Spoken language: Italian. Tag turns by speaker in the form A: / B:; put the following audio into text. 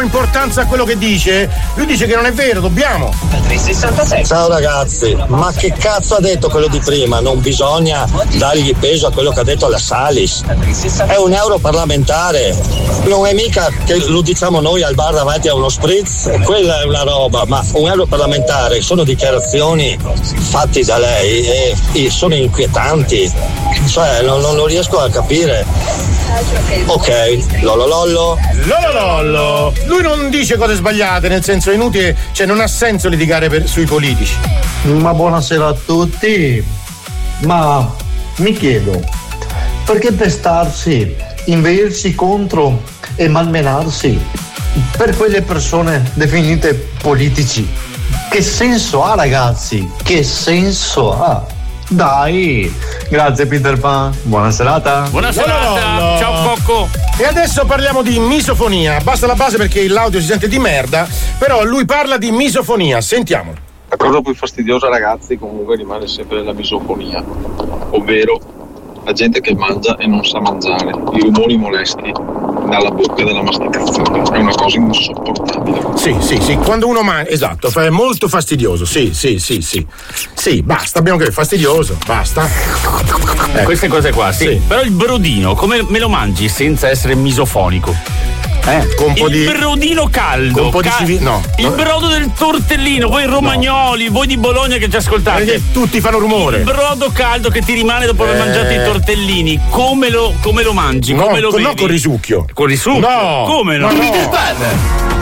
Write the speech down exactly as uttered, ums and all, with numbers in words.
A: importanza a quello che dice, lui dice che non è vero, dobbiamo.
B: Ciao ragazzi, ma che cazzo ha detto quello di prima? Non bisogna dargli peso a quello che ha detto alla Salis. È un europarlamentare, non è mica che lo diciamo noi al bar davanti a uno spritz, quella è una roba, ma un europarlamentare sono dichiarazioni fatte da lei e, e sono inquietanti, cioè non, non lo riesco a capire. Ok, lollo lollo.
A: Lollo lollo. Lui non dice cose sbagliate, nel senso è inutile, cioè non ha senso litigare per, sui politici.
C: Ma buonasera a tutti. Ma mi chiedo, perché pestarsi, inveirsi contro e malmenarsi per quelle persone definite politici? Che senso ha, ragazzi? Che senso ha? Dai, grazie Peter Pan, buona serata.
D: Buona serata,
A: Lollo.
D: ciao Cocco.
A: E adesso parliamo di misofonia. Basta la base perché l'audio si sente di merda, però lui parla di misofonia, sentiamolo.
E: La cosa più fastidiosa, ragazzi, comunque rimane sempre la misofonia, ovvero la gente che mangia e non sa mangiare, i rumori molesti dalla bocca e dalla masticazione, è una cosa insopportabile.
A: Sì, sì, sì, quando uno mangia, esatto, è molto fastidioso, sì, sì, sì, sì. Sì, basta, abbiamo che fastidioso, basta.
D: Eh, queste cose qua, sì.
A: Sì.
D: Però il brodino, come me lo mangi senza essere misofonico?
A: Eh, con un po'
D: il
A: di
D: brodino caldo,
A: con un po' di
D: ca-
A: civi- no.
D: il
A: No.
D: brodo del tortellino, voi romagnoli, voi di Bologna che ci ascoltate,
A: Perché tutti fanno rumore.
D: il brodo caldo che ti rimane dopo aver
A: Eh.
D: mangiato i tortellini, come lo, come lo mangi?
A: No,
D: come lo
A: con-
D: bevi?
A: no, con risucchio.
D: Con risucchio?
A: No.
D: Come no?
A: No, no.